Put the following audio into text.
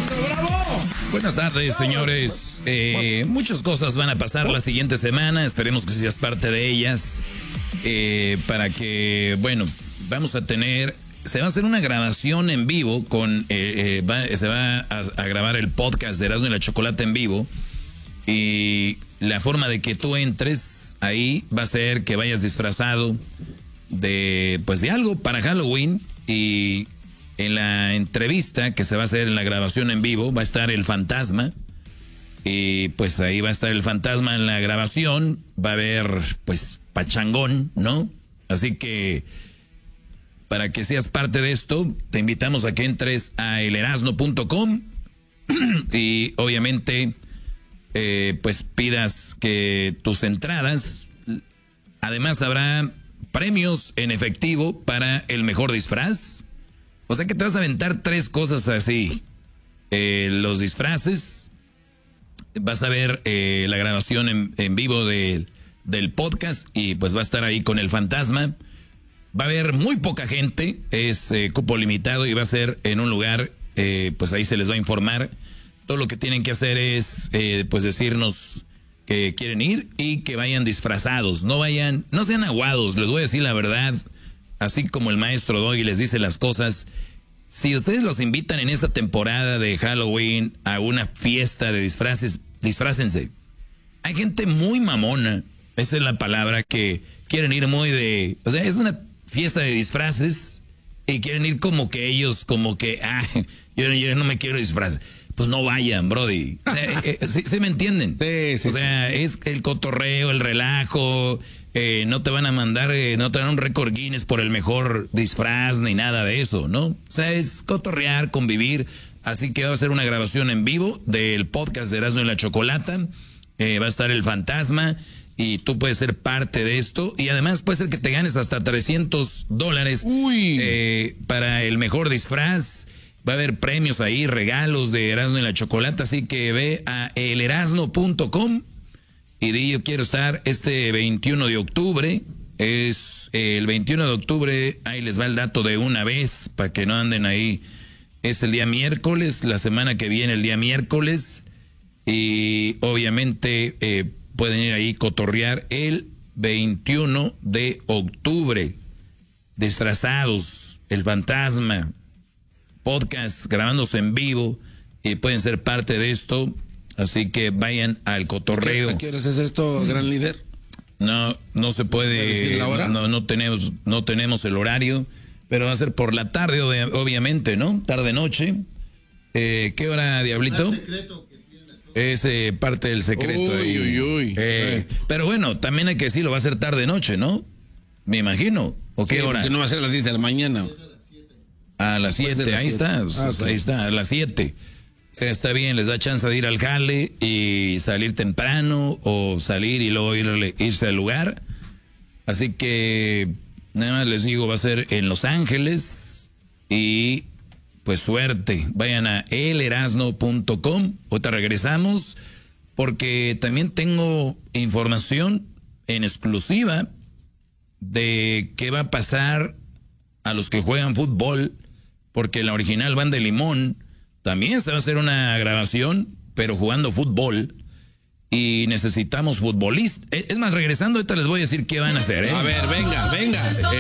maestro! ¡Bravo! Buenas tardes, señores. Muchas cosas van a pasar la siguiente semana. Esperemos que seas parte de ellas. Para que, bueno, vamos a tener... Se va a hacer una grabación en vivo con... se va a grabar el podcast de Erasmo y la Chocolata en vivo. Y la forma de que tú entres ahí va a ser que vayas disfrazado de algo para Halloween. Y en la entrevista que se va a hacer en la grabación en vivo va a estar el fantasma. Y pues ahí va a estar el fantasma en la grabación. Va a haber pues pachangón, ¿no? Así que para que seas parte de esto, te invitamos a que entres a elerasno.com y obviamente pues pidas que tus entradas. Además habrá premios en efectivo para el mejor disfraz. O sea que te vas a aventar 3 cosas así. Los disfraces. Vas a ver la grabación en vivo del podcast y pues va a estar ahí con el fantasma. Va a haber muy poca gente, es cupo limitado y va a ser en un lugar, pues ahí se les va a informar. Todo lo que tienen que hacer es pues decirnos que quieren ir y que vayan disfrazados. No sean aguados, les voy a decir la verdad, así como el maestro Doggy les dice las cosas. Si ustedes los invitan en esta temporada de Halloween a una fiesta de disfraces, disfrácense. Hay gente muy mamona, esa es la palabra, que quieren ir muy de... O sea, es una fiesta de disfraces y quieren ir como que ellos, yo no me quiero disfrazar. Pues no vayan, brody. ¿Sí me entienden? Sí. O sea, es el cotorreo, el relajo. No te van a mandar, no te dan un récord Guinness por el mejor disfraz ni nada de eso, ¿no? O sea, es cotorrear, convivir. Así que va a ser una grabación en vivo del podcast de Erasmo y la Chocolata. Va a estar el fantasma y tú puedes ser parte de esto. Y además puede ser que te ganes hasta $300 para el mejor disfraz. Va a haber premios ahí, regalos de Erasmo y la Chocolata. Así que ve a elerasno.com y di yo quiero estar este 21 de octubre. Es el 21 de octubre, ahí les va el dato de una vez, para que no anden ahí. Es el día miércoles, la semana que viene el día miércoles. Y obviamente pueden ir ahí cotorrear el 21 de octubre. Disfrazados, el fantasma, podcast grabándose en vivo. Y pueden ser parte de esto. Así que vayan al cotorreo. ¿A qué horas es esto, gran líder? No se puede decir la hora? No tenemos el horario, pero va a ser por la tarde, obviamente, ¿no? Tarde-noche. ¿Qué hora, Diablito? El secreto que tiene la Choco. Es parte del secreto. Uy. Pero bueno, también hay que decirlo, va a ser tarde-noche, ¿no? Me imagino. ¿O qué hora? Que no va a ser a las 10 de la mañana. A las 7, ahí está. Ahí está, a las 7. O sea, está bien, les da chance de ir al jale y salir temprano o salir y luego irse al lugar. Así que nada más les digo, va a ser en Los Ángeles y pues suerte. Vayan a elerasno.com. Ahorita regresamos porque también tengo información en exclusiva de qué va a pasar a los que juegan fútbol, porque la original Banda de Limón también se va a hacer una grabación, pero jugando fútbol. Y necesitamos futbolistas. Es más, regresando, ahorita les voy a decir qué van a hacer, ¿eh? A ver, venga.